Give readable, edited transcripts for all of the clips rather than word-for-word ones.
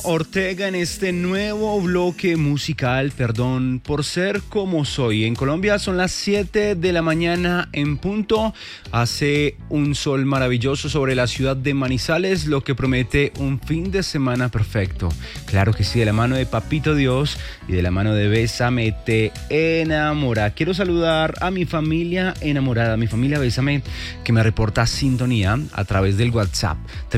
Ortega en este nuevo bloque musical, perdón por ser como soy. En Colombia son las 7 de la mañana en punto. Hace un sol maravilloso sobre la ciudad de Manizales, lo que promete un fin de semana perfecto. Claro que sí, de la mano de Papito Dios y de la mano de Bésame Te Enamora. Quiero saludar a mi familia enamorada, a mi familia Bésame, que me reporta sintonía a través del WhatsApp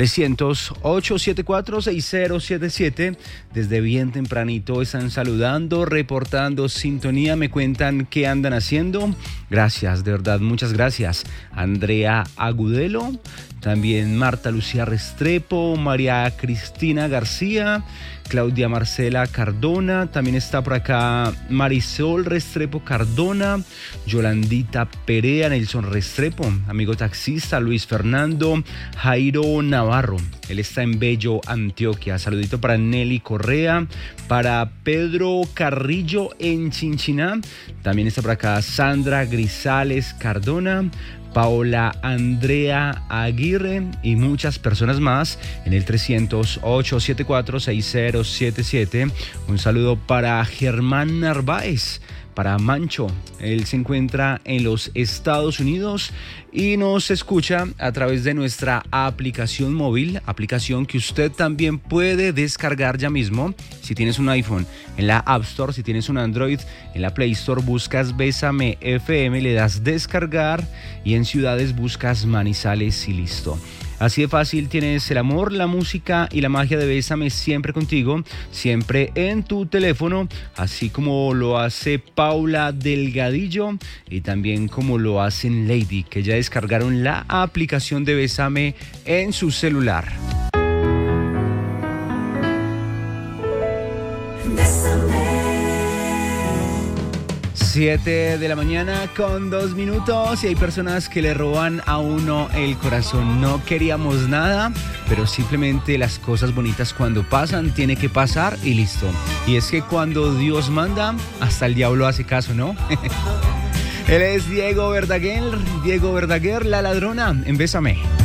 300-874-6077. Desde bien tempranito están saludando, reportando sintonía, me cuentan qué andan haciendo. Gracias, de verdad, muchas gracias. Andrea Agudelo, también Marta Lucía Restrepo, María Cristina García, Claudia Marcela Cardona, también está por acá Marisol Restrepo Cardona, Yolandita Perea, Nelson Restrepo, amigo taxista, Luis Fernando, Jairo Navarro, él está en Bello, Antioquia. Saludito para Nelly Correa, para Pedro Carrillo en Chinchiná, también está por acá Sandra Grisales Cardona, Paola Andrea Aguirre y muchas personas más en el 300-874-6077. Un saludo para Germán Narváez, para Mancho. Él se encuentra en los Estados Unidos y nos escucha a través de nuestra aplicación móvil, aplicación que usted también puede descargar ya mismo. Si tienes un iPhone, en la App Store; si tienes un Android, en la Play Store buscas Bésame FM, le das descargar y en ciudades buscas Manizales y listo. Así de fácil, tienes el amor, la música y la magia de Bésame siempre contigo, siempre en tu teléfono, así como lo hace Paula Delgadillo y también como lo hacen Lady, que ya descargaron la aplicación de Bésame en su celular. 7 de la mañana con 2 minutos y hay personas que le roban a uno el corazón. No queríamos nada, pero simplemente las cosas bonitas cuando pasan tiene que pasar y listo. Y es que cuando Dios manda, hasta el diablo hace caso, ¿no? Él es Diego Verdaguer, La Ladrona en Bésame.